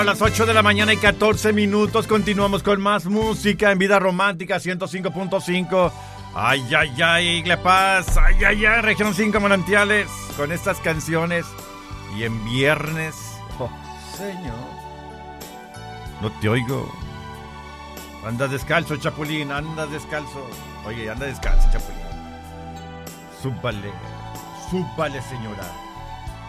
A las 8 de la mañana y 14 minutos continuamos con más música en Vida Romántica 105.5. Ay, ay, ay, La Paz, ay, ay, ay, Región 5 Manantiales, con estas canciones. Y en viernes, oh, Señor, no te oigo. Andas descalzo, Chapulín, andas descalzo. Oye, anda descalzo, Chapulín. Súbale, súbale, señora.